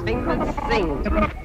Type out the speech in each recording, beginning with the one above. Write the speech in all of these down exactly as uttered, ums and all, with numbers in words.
Sing and sing.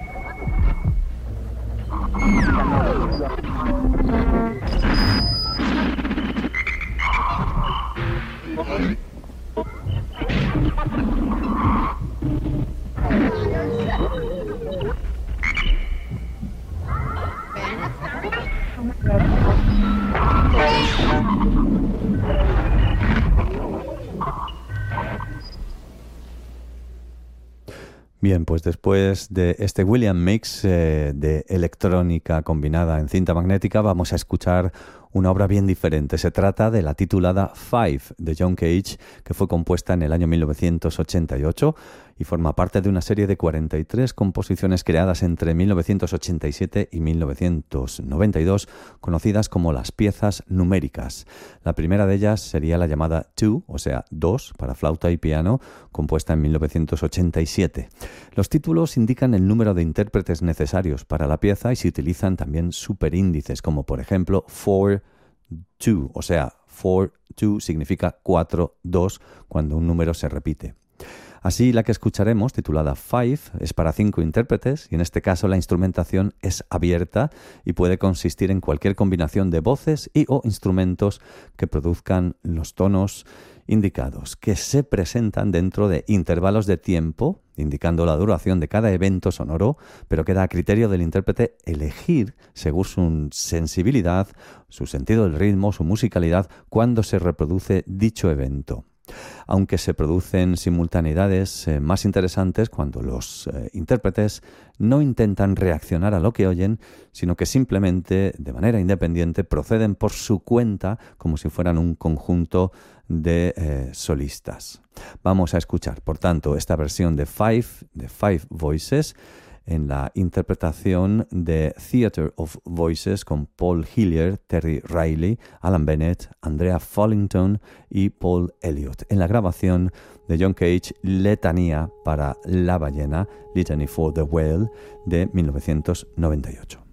Bien, pues después de este William Mix eh, de electrónica combinada en cinta magnética, vamos a escuchar una obra bien diferente. Se trata de la titulada Five de John Cage, que fue compuesta en el año mil novecientos ochenta y ocho y forma parte de una serie de cuarenta y tres composiciones creadas entre mil novecientos ochenta y siete y mil novecientos noventa y dos, conocidas como las piezas numéricas. La primera de ellas sería la llamada Two, o sea, dos, para flauta y piano, compuesta en mil novecientos ochenta y siete. Los títulos indican el número de intérpretes necesarios para la pieza y se utilizan también superíndices, como por ejemplo four two, o sea, four two significa cuatro dos cuando un número se repite. Así, la que escucharemos, titulada Five, es para cinco intérpretes y en este caso la instrumentación es abierta y puede consistir en cualquier combinación de voces y o instrumentos que produzcan los tonos indicados, que se presentan dentro de intervalos de tiempo, indicando la duración de cada evento sonoro, pero queda a criterio del intérprete elegir, según su sensibilidad, su sentido del ritmo, su musicalidad, cuándo se reproduce dicho evento. Aunque se producen simultaneidades eh, más interesantes cuando los eh, intérpretes no intentan reaccionar a lo que oyen, sino que simplemente, de manera independiente, proceden por su cuenta como si fueran un conjunto de eh, solistas. Vamos a escuchar, por tanto, esta versión de Five, de Five Voices, en la interpretación de Theatre of Voices con Paul Hillier, Terry Riley, Alan Bennett, Andrea Follington y Paul Elliott, en la grabación de John Cage, Letanía para la ballena, Litany for the Whale, de mil novecientos noventa y ocho.